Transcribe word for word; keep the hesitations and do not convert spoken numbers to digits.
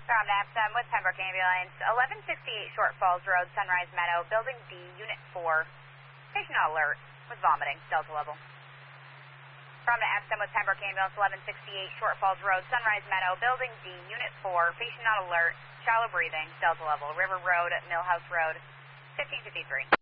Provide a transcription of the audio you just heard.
From Napstam with Pembroke Ambulance, eleven sixty-eight Short Falls Road, Sunrise Meadow, Building D, Unit four. Patient on alert with vomiting, Delta level. From Napstam with Pembroke Ambulance, eleven sixty-eight Short Falls Road, Sunrise Meadow, Building D, Unit four. Patient on alert, shallow breathing, Delta level. River Road, Millhouse Road, fifteen fifty-three.